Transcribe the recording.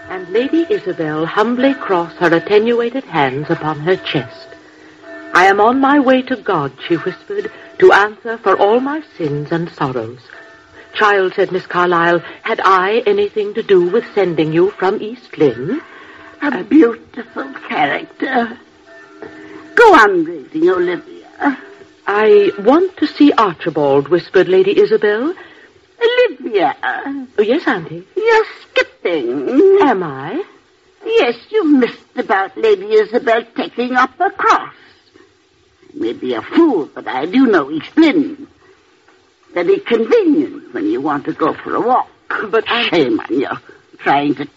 And Lady Isabel humbly crossed her attenuated hands upon her chest. I am on my way to God, she whispered, to answer for all my sins and sorrows. Child, said Miss Carlyle, had I anything to do with sending you from East Lynne? A beautiful character. Go on reading, Olivia. I want to see Archibald, whispered Lady Isabel. Olivia. Oh, yes, Auntie. You're skipping. Am I? Yes, you missed about Lady Isabel taking up a cross. I may be a fool, but I do know East Lynne. Very convenient when you want to go for a walk. But Shame on you, trying to